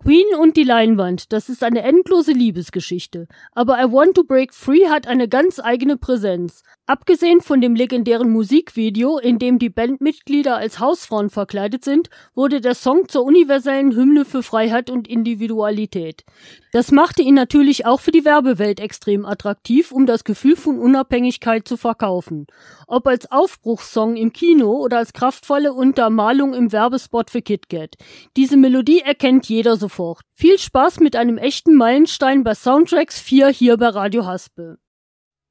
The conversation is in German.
Queen und die Leinwand, das ist eine endlose Liebesgeschichte. Aber I Want to Break Free hat eine ganz eigene Präsenz. Abgesehen von dem legendären Musikvideo, in dem die Bandmitglieder als Hausfrauen verkleidet sind, wurde der Song zur universellen Hymne für Freiheit und Individualität. Das machte ihn natürlich auch für die Werbewelt extrem attraktiv, um das Gefühl von Unabhängigkeit zu verkaufen. Ob als Aufbruchssong im Kino oder als kraftvolle Untermalung im Werbespot für KitKat. Diese Melodie erkennt jeder sofort. Viel Spaß mit einem echten Meilenstein bei Soundtracks 4 hier bei Radio Haspel.